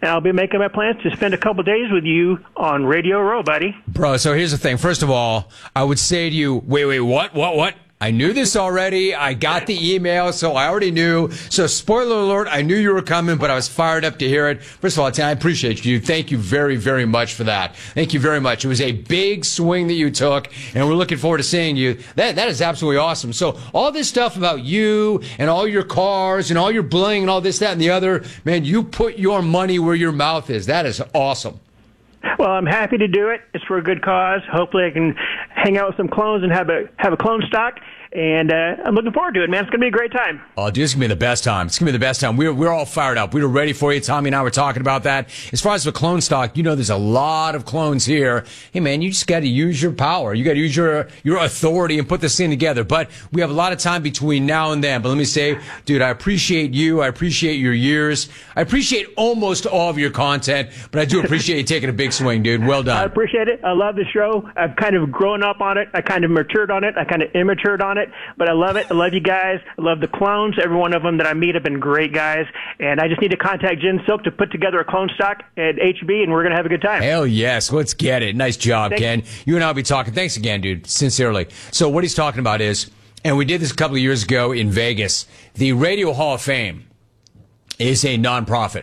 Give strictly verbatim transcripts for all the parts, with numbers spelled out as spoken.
and I'll be making my plans to spend a couple days with you on Radio Row, buddy. Bro, so here's the thing. First of all, I would say to you, wait, wait, what, what, what? I knew this already. I got the email, so I already knew. So, spoiler alert, I knew you were coming, but I was fired up to hear it. First of all, I appreciate you. Thank you very, very much for that. Thank you very much. It was a big swing that you took, and we're looking forward to seeing you. That That is absolutely awesome. So, all this stuff about you and all your cars and all your bling and all this, that, and the other, man, you put your money where your mouth is. That is awesome. Well, I'm happy to do it. It's for a good cause. Hopefully I can hang out with some clones and have a have a clone stock. And uh, I'm looking forward to it, man. It's going to be a great time. Oh, dude, it's going to be the best time. It's going to be the best time. We're, we're all fired up. We were ready for you. Tommy and I were talking about that. As far as the clone stock, you know there's a lot of clones here. Hey, man, you just got to use your power. You got to use your, your authority and put this thing together. But we have a lot of time between now and then. But let me say, dude, I appreciate you. I appreciate your years. I appreciate almost all of your content. But I do appreciate you taking a big swing, dude. Well done. I appreciate it. I love the show. I've kind of grown up on it. I kind of matured on it. I kind of immatured on it. But I love it. I love you guys. I love the clones. Every one of them that I meet have been great guys. And I just need to contact Jen Silk to put together a clone stock at H B, and we're going to have a good time. Hell yes. Let's get it. Nice job, Thanks. Ken. You and I will be talking. Thanks again, dude. Sincerely. So what he's talking about is, and we did this a couple of years ago in Vegas, the Radio Hall of Fame is a nonprofit.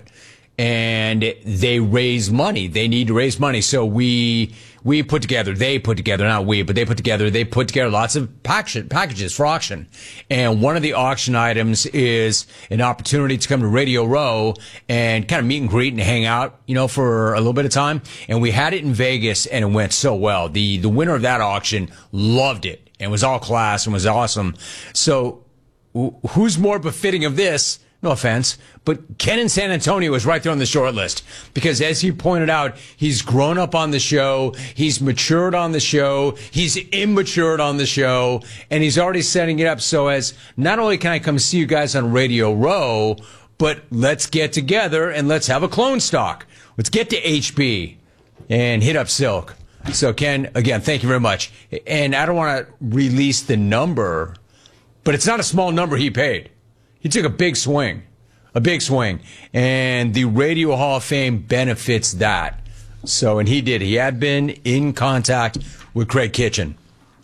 And they raise money. They need to raise money. So we, we put together, they put together, not we, but they put together, they put together lots of package, packages for auction. And one of the auction items is an opportunity to come to Radio Row and kind of meet and greet and hang out, you know, for a little bit of time. And we had it in Vegas and it went so well. The, the winner of that auction loved it and was all class and was awesome. So who's more befitting of this? No offense, but Ken in San Antonio is right there on the short list because, as he pointed out, he's grown up on the show, he's matured on the show, he's immatured on the show, and he's already setting it up so as not only can I come see you guys on Radio Row, but let's get together and let's have a clone stock. Let's get to H B and hit up Silk. So, Ken, again, thank you very much. And I don't want to release the number, but it's not a small number he paid. He took a big swing, a big swing, and the Radio Hall of Fame benefits that. So, and he did. He had been in contact with Craig Kitchen.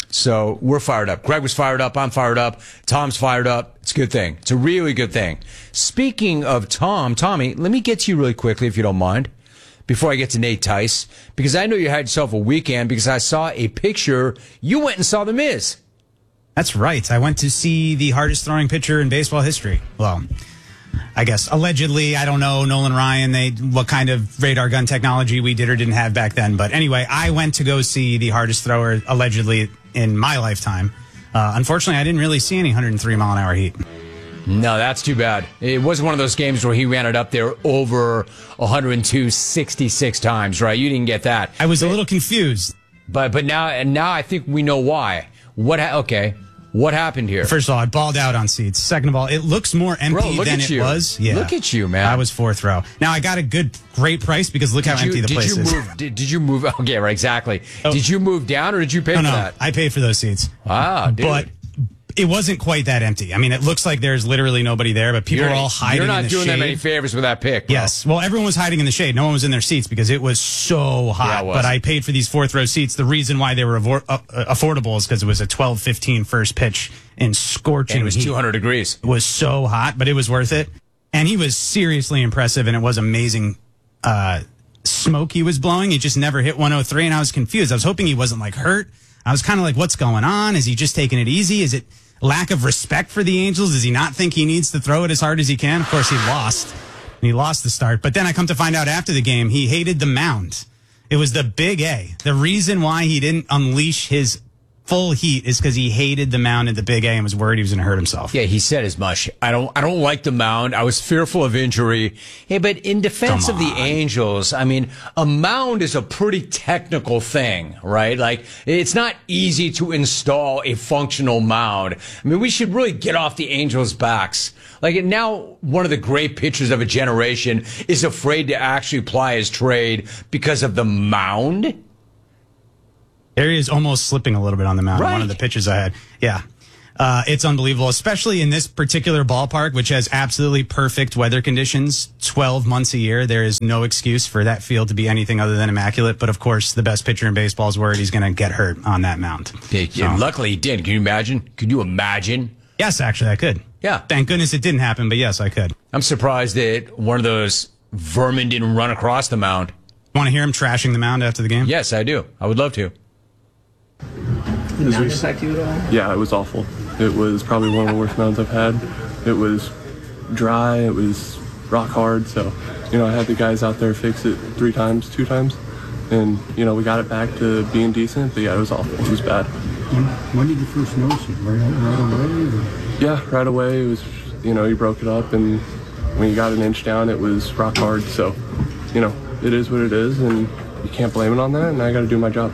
So we're fired up. Craig was fired up. I'm fired up. Tom's fired up. It's a good thing. It's a really good thing. Speaking of Tom, Tommy, let me get to you really quickly, if you don't mind, before I get to Nate Tice, because I know you had yourself a weekend because I saw a picture. You went and saw The Miz. That's right. I went to see the hardest throwing pitcher in baseball history. Well, I guess allegedly, I don't know, Nolan Ryan, they what kind of radar gun technology we did or didn't have back then. But anyway, I went to go see the hardest thrower allegedly in my lifetime. Uh, unfortunately, I didn't really see any one hundred three mile an hour heat. No, that's too bad. It wasn't one of those games where he ran it up there over one hundred two sixty-six times, right? You didn't get that. I was a little confused. But but now and now I think we know why. What? Ha- okay. What happened here? First of all, I balled out on seats. Second of all, it looks more empty Bro, than it you. was. Yeah. Look at you, man. I was fourth row. Now, I got a good, great price because look did how you, empty the did place you is. Move, did, did you move? Okay, right, exactly. Oh. Did you move down or did you pay no, for no, that? I paid for those seats. Wow, dude. But it wasn't quite that empty. I mean, it looks like there's literally nobody there, but people you're, are all hiding in the shade. You're not doing them any favors with that pick, bro. Yes. Well, everyone was hiding in the shade. No one was in their seats because it was so hot. Yeah, it was. But I paid for these fourth row seats. The reason why they were avor- uh, affordable is because it was a twelve fifteen first pitch in scorching and it was heat. two hundred degrees. It was so hot, but it was worth it. And he was seriously impressive, and it was amazing uh, smoke he was blowing. He just never hit one oh three, and I was confused. I was hoping he wasn't, like, hurt. I was kind of like, what's going on? Is he just taking it easy? Is it lack of respect for the Angels? Does he not think he needs to throw it as hard as he can? Of course, he lost. He lost the start. But then I come to find out after the game, he hated the mound. It was the big A. The reason why he didn't unleash his full heat is because he hated the mound at the big A and was worried he was going to hurt himself. Yeah, he said as much. I don't I don't like the mound. I was fearful of injury. Hey, but in defense of the Angels, I mean, a mound is a pretty technical thing, right? Like, it's not easy to install a functional mound. I mean, we should really get off the Angels' backs. Like, now one of the great pitchers of a generation is afraid to actually ply his trade because of the mound. There he is almost slipping a little bit on the mound. Right. One of the pitches I had. Yeah. Uh, it's unbelievable, especially in this particular ballpark, which has absolutely perfect weather conditions twelve months a year. There is no excuse for that field to be anything other than immaculate. But, of course, the best pitcher in baseball is worried he's going to get hurt on that mound. Yeah, So- luckily he did. Can you imagine? Could you imagine? Yes, actually, I could. Yeah. Thank goodness it didn't happen, but yes, I could. I'm surprised that one of those vermin didn't run across the mound. Want to hear him trashing the mound after the game? Yes, I do. I would love to. Does it affect you at all? Yeah, it was awful. It was probably one of the worst mounds I've had. It was dry, it was rock hard, so, you know, I had the guys out there fix it three times, two times, and, you know, we got it back to being decent, but yeah, it was awful. It was bad. When, when did you first notice it? Right, right away? Or? Yeah, right away, it was, you know, you broke it up, and when you got an inch down, it was rock hard, so, you know, it is what it is, and you can't blame it on that, and I got to do my job.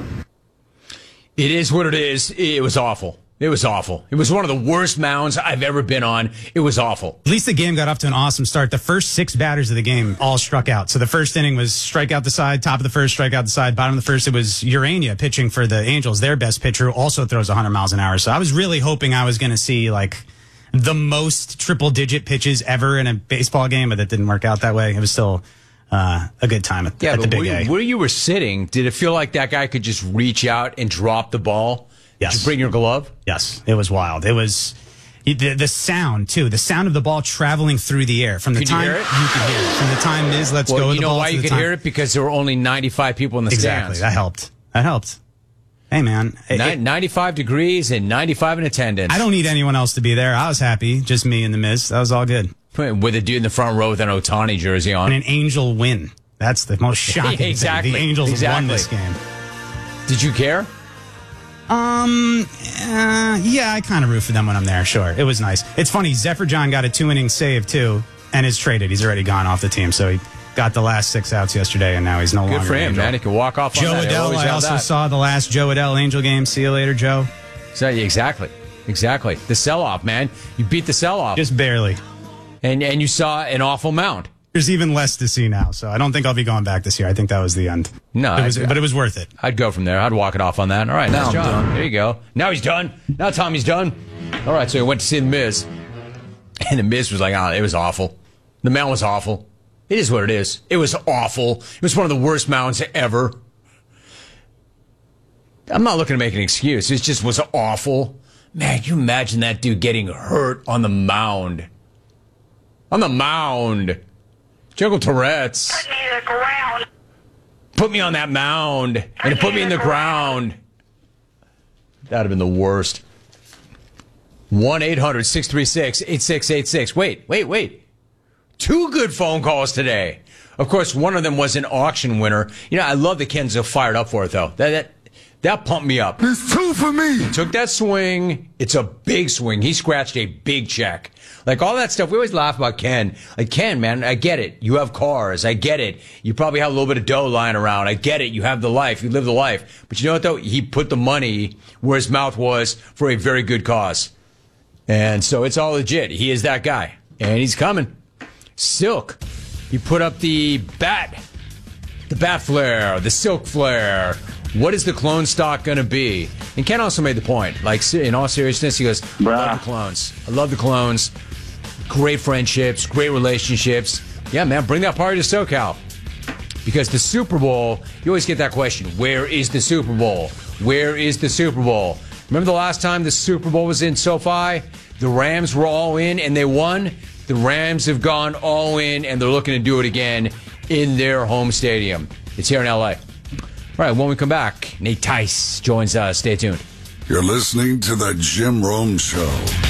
It is what it is. It was awful. It was awful. It was one of the worst mounds I've ever been on. It was awful. At least the game got off to an awesome start. The first six batters of the game all struck out. So the first inning was strike out the side, top of the first, strike out the side, bottom of the first. It was Urania pitching for the Angels, their best pitcher, who also throws one hundred miles an hour. So I was really hoping I was going to see like the most triple digit pitches ever in a baseball game, but that didn't work out that way. It was still uh, a good time at, Yeah, at the but Big where, A. where you were sitting, did it feel like that guy could just reach out and drop the ball? Yes. Just bring your glove? Yes, it was wild. It was the, the sound, too. The sound of the ball traveling through the air. From the Could you time hear it? you could hear it. From the time Miz lets Well, go of you the know ball why to you the could time- hear it? Because there were only ninety-five people in the Exactly. stands. That helped. That helped. Hey, man. It- Ni- it- ninety-five degrees and ninety-five in attendance. I don't need anyone else to be there. I was happy. Just me and the Miz. That was all good. With a dude in the front row with an Ohtani jersey on. And an Angel win. That's the most shocking Exactly. thing. The Angels Exactly. won this game. Did you care? Um, uh, yeah, I kind of root for them when I'm there. Sure. It was nice. It's funny. Zephyr John got a two inning save, too, and is traded. He's already gone off the team. So he got the last six outs yesterday, and now he's no Good longer for an him, Angel. man. He can walk off on Joe that. He'll Adele, always I have also that. saw the last Joe Adele Angel game. See you later, Joe. So, yeah, exactly. Exactly. The sell-off, man. You beat the sell-off. Just barely. And and you saw an awful mound. There's even less to see now, so I don't think I'll be going back this year. I think that was the end. No, it was, I- but it was worth it. I'd go from there. I'd walk it off on that. All right, Now nice I'm job. done. There you go. Now he's done. Now Tommy's done. All right, so he went to see The Miz. And The Miz was like, oh, it was awful. The mound was awful. It is what it is. It was awful. It was one of the worst mounds ever. I'm not looking to make an excuse. It just was awful. Man, can you imagine that dude getting hurt on the mound? On the mound. Jungle Tourette's. Put me to the ground. Put me on that mound and it put me in the ground. That'd have been the worst. one eight hundred six three six eight six eight six. Wait, wait, wait. Two good phone calls today. Of course, one of them was an auction winner. You know, I love that Ken's so fired up for it, though. That, that, that pumped me up. It's two for me. Took that swing. It's a big swing. He scratched a big check. Like all that stuff. We always laugh about Ken. Like, Ken, man, I get it. You have cars. I get it. You probably have a little bit of dough lying around. I get it. You have the life. You live the life. But you know what, though? He put the money where his mouth was for a very good cause. And so it's all legit. He is that guy. And he's coming. Silk. He put up the bat. The bat flare. The silk flare. What is the clone stock going to be? And Ken also made the point. Like, in all seriousness, he goes, I love the clones. I love the clones. Great friendships, great relationships. Yeah, man, bring that party to SoCal. Because the Super Bowl, you always get that question, where is the Super Bowl? Where is the Super Bowl? Remember the last time the Super Bowl was in SoFi? The Rams were all in and they won. The Rams have gone all in and they're looking to do it again in their home stadium. It's here in L A. All right, when we come back, Nate Tice joins us. Stay tuned. You're listening to the Jim Rome Show.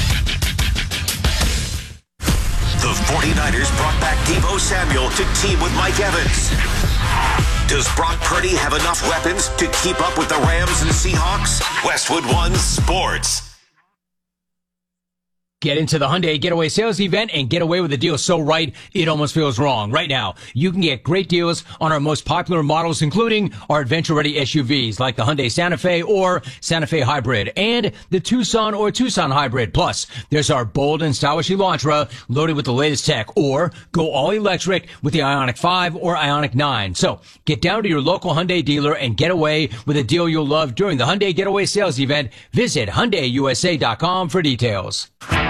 The 49ers brought back Deebo Samuel to team with Mike Evans. Does Brock Purdy have enough weapons to keep up with the Rams and Seahawks? Westwood One Sports. Get into the Hyundai Getaway Sales Event and get away with a deal so right, it almost feels wrong. Right now, you can get great deals on our most popular models, including our adventure-ready S U Vs like the Hyundai Santa Fe or Santa Fe Hybrid and the Tucson or Tucson Hybrid. Plus, there's our bold and stylish Elantra loaded with the latest tech, or go all electric with the Ioniq five or Ioniq nine. So, get down to your local Hyundai dealer and get away with a deal you'll love during the Hyundai Getaway Sales Event. Visit Hyundai U S A dot com for details.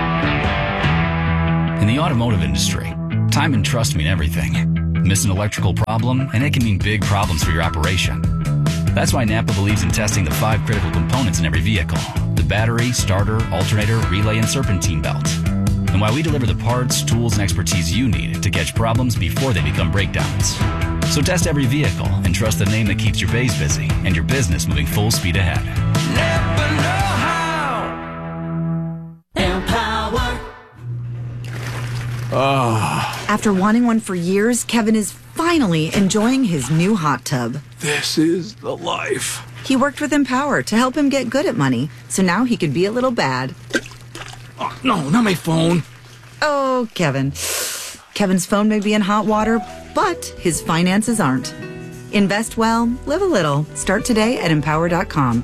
In the automotive industry, time and trust mean everything. Miss an electrical problem, and it can mean big problems for your operation. That's why Napa believes in testing the five critical components in every vehicle: the battery, starter, alternator, relay, and serpentine belt. And why we deliver the parts, tools, and expertise you need to catch problems before they become breakdowns. So test every vehicle and trust the name that keeps your bays busy and your business moving full speed ahead. Napa know-how. Empower. Oh. After wanting one for years, Kevin is finally enjoying his new hot tub. This is the life. He worked with Empower to help him get good at money, so now he could be a little bad. Oh, no, not my phone. Oh, Kevin. Kevin's phone may be in hot water, but his finances aren't. Invest well, live a little. Start today at empower dot com.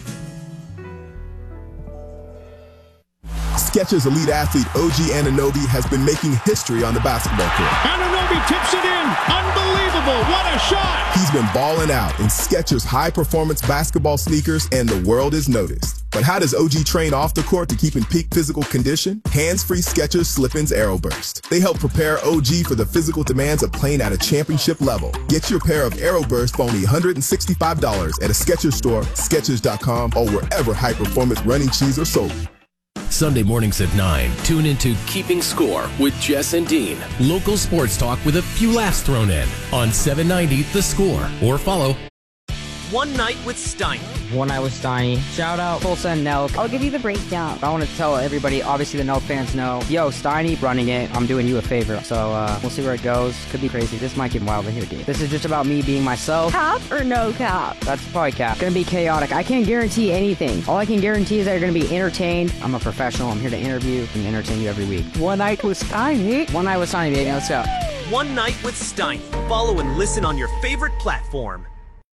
Skechers elite athlete O G Anunoby has been making history on the basketball court. Anunoby tips it in. Unbelievable. What a shot. He's been balling out in Skechers high-performance basketball sneakers, and the world has noticed. But how does O G train off the court to keep in peak physical condition? Hands-free Skechers Slip-ins Aeroburst. They help prepare O G for the physical demands of playing at a championship level. Get your pair of Aeroburst for only one hundred sixty-five dollars at a Skechers store, Skechers dot com, or wherever high-performance running shoes are sold. Sunday mornings at nine, tune into Keeping Score with Jess and Dean. Local sports talk with a few laughs thrown in on seven ninety The Score. Or follow One Night with Steiny. One Night with Steiny. Shout out Tulsa and Nelk. I'll give you the breakdown. I want to tell everybody, obviously the Nelk fans know, yo, Steiny running it. I'm doing you a favor. So uh, we'll see where it goes. Could be crazy. This might get wild in here, dude. This is just about me being myself. Cap or no cap? That's probably cap. Gonna be chaotic. I can't guarantee anything. All I can guarantee is that you're gonna be entertained. I'm a professional. I'm here to interview and entertain you every week. One Night with Steiny. One Night with Steiny, baby. Let's go. One Night with Steiny. Follow and listen on your favorite platform.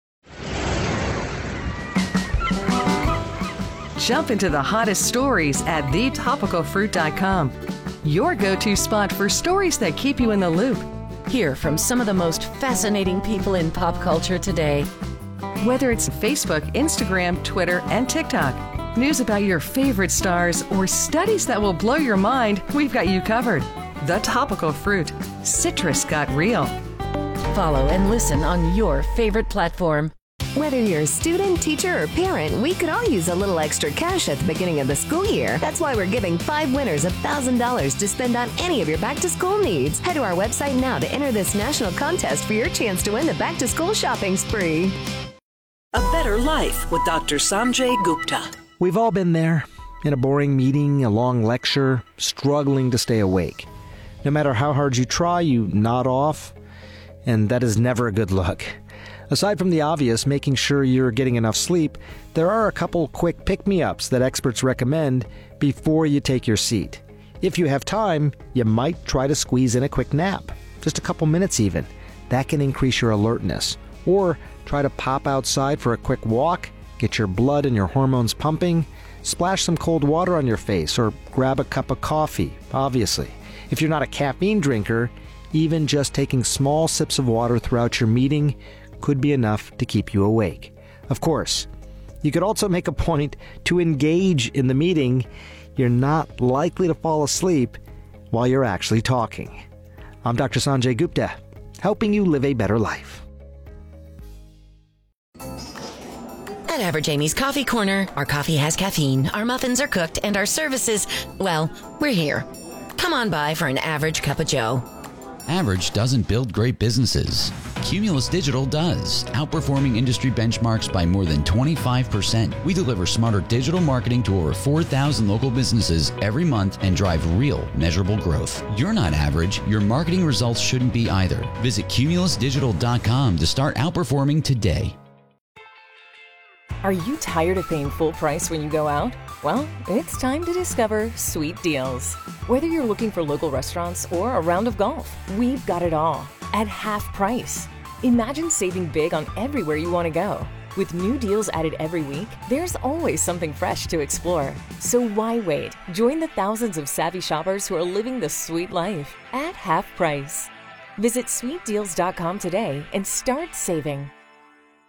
Jump into the hottest stories at the topical fruit dot com. Your go-to spot for stories that keep you in the loop. Hear from some of the most fascinating people in pop culture today. Whether it's Facebook, Instagram, Twitter, and TikTok, news about your favorite stars, or studies that will blow your mind, we've got you covered. The Topical Fruit. Citrus got real. Follow and listen on your favorite platform. Whether you're a student, teacher, or parent, we could all use a little extra cash at the beginning of the school year. That's why we're giving five winners one thousand dollars to spend on any of your back-to-school needs. Head to our website now to enter this national contest for your chance to win the back-to-school shopping spree. A Better Life with Doctor Sanjay Gupta. We've all been there. In a boring meeting, a long lecture, struggling to stay awake. No matter how hard you try, you nod off, and that is never a good look. Aside from the obvious, making sure you're getting enough sleep, there are a couple quick pick-me-ups that experts recommend before you take your seat. If you have time, you might try to squeeze in a quick nap. Just a couple minutes even. That can increase your alertness. Or try to pop outside for a quick walk, get your blood and your hormones pumping, splash some cold water on your face, or grab a cup of coffee, obviously. If you're not a caffeine drinker, even just taking small sips of water throughout your meeting could be enough to keep you awake. Of course, you could also make a point to engage in the meeting. You're not likely to fall asleep while you're actually talking. I'm Doctor Sanjay Gupta, helping you live a better life. At Average Amy's Coffee Corner, our coffee has caffeine, our muffins are cooked, and our services, well, we're here. Come on by for an average cup of joe. Average doesn't build great businesses. Cumulus Digital does, outperforming industry benchmarks by more than twenty-five percent. We deliver smarter digital marketing to over four thousand local businesses every month and drive real, measurable growth. You're not average. Your marketing results shouldn't be either. Visit cumulus digital dot com to start outperforming today. Are you tired of paying full price when you go out? Well, it's time to discover Sweet Deals. Whether you're looking for local restaurants or a round of golf, we've got it all at half price. Imagine saving big on everywhere you want to go. With new deals added every week, there's always something fresh to explore. So why wait? Join the thousands of savvy shoppers who are living the sweet life at half price. Visit sweet deals dot com today and start saving.